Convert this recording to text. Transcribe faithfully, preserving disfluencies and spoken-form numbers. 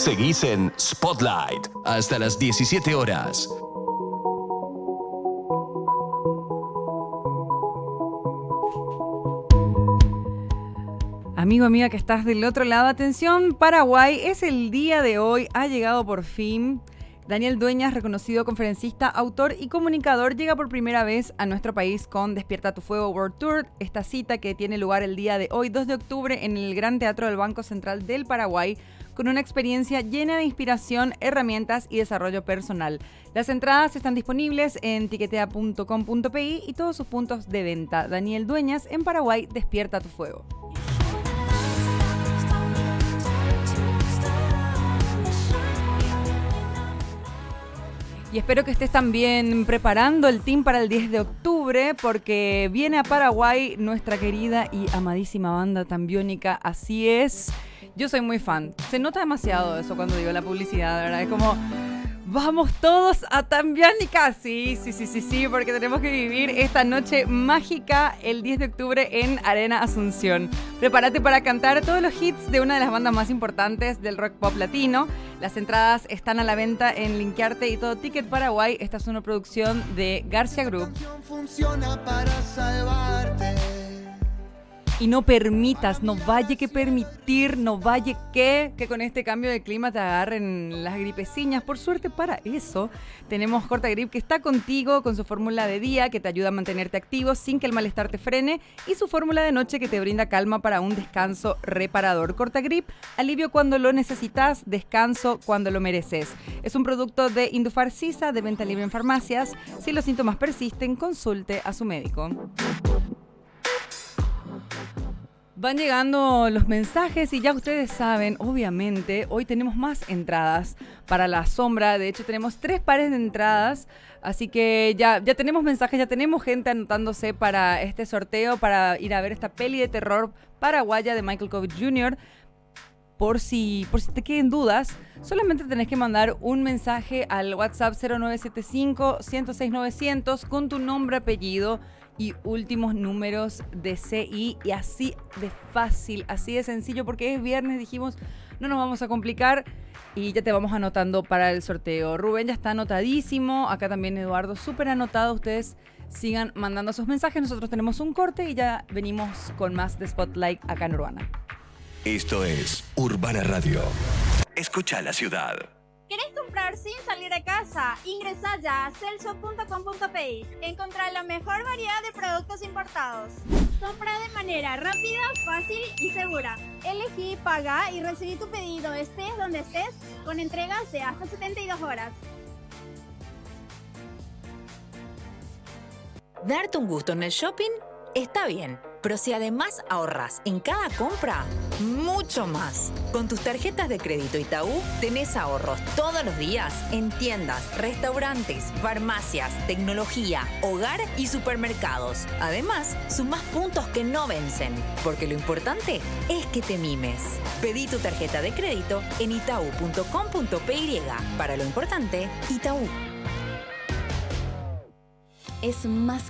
Seguís en Spotlight hasta las diecisiete horas. Amigo, amiga que estás del otro lado, atención, Paraguay, es el día de hoy, ha llegado por fin. Daniel Dueñas, reconocido conferencista, autor y comunicador, llega por primera vez a nuestro país con Despierta tu Fuego World Tour. Esta cita que tiene lugar el día de hoy, dos de octubre, en el Gran Teatro del Banco Central del Paraguay, con una experiencia llena de inspiración, herramientas y desarrollo personal. Las entradas están disponibles en tiquetea punto com punto pi y todos sus puntos de venta. Daniel Dueñas, en Paraguay, Despierta tu Fuego. Y espero que estés también preparando el team para el diez de octubre, porque viene a Paraguay nuestra querida y amadísima banda Tambiónica. Así es, yo soy muy fan. Se nota demasiado eso cuando digo la publicidad, de verdad. Es como, vamos todos a Tambiónica. Sí, sí, sí, sí, sí, porque tenemos que vivir esta noche mágica el diez de octubre en Arena Asunción. Prepárate para cantar todos los hits de una de las bandas más importantes del rock pop latino. Las entradas están a la venta en Linkearte y Todo Ticket Paraguay. Esta es una producción de Garcia Group. Funciona para salvarte. Y no permitas, no vaya que permitir, no vaya que, que con este cambio de clima te agarren las gripeciñas. Por suerte para eso tenemos Cortagrip, que está contigo con su fórmula de día que te ayuda a mantenerte activo sin que el malestar te frene, y su fórmula de noche que te brinda calma para un descanso reparador. Cortagrip, alivio cuando lo necesitas, descanso cuando lo mereces. Es un producto de Indufar Sisa, de venta libre en farmacias. Si los síntomas persisten, consulte a su médico. Van llegando los mensajes y ya ustedes saben, obviamente, hoy tenemos más entradas para La Sombra. De hecho, tenemos tres pares de entradas, así que ya, ya tenemos mensajes, ya tenemos gente anotándose para este sorteo, para ir a ver esta peli de terror paraguaya de Michael Covitt junior Por si, por si te queden dudas, solamente tenés que mandar un mensaje al WhatsApp cero nueve siete cinco, uno cero seis, novecientos con tu nombre, apellido y últimos números de C I, y así de fácil, así de sencillo, porque es viernes, dijimos, no nos vamos a complicar y ya te vamos anotando para el sorteo. Rubén ya está anotadísimo, acá también Eduardo, súper anotado. Ustedes sigan mandando sus mensajes, nosotros tenemos un corte y ya venimos con más de Spotlight acá en Urbana. Esto es Urbana Radio. Escucha la ciudad. ¿Querés comprar sin salir de casa? Ingresá ya a celso punto com punto pi. Encontrá la mejor variedad de productos importados. Compra de manera rápida, fácil y segura. Elegí, paga y recibí tu pedido, estés donde estés, con entregas de hasta setenta y dos horas. Darte un gusto en el shopping está bien, pero si además ahorras en cada compra, mucho más. Con tus tarjetas de crédito Itaú tenés ahorros todos los días en tiendas, restaurantes, farmacias, tecnología, hogar y supermercados. Además, sumás puntos que no vencen, porque lo importante es que te mimes. Pedí tu tarjeta de crédito en itaú punto com punto pi. Para lo importante, Itaú. Es más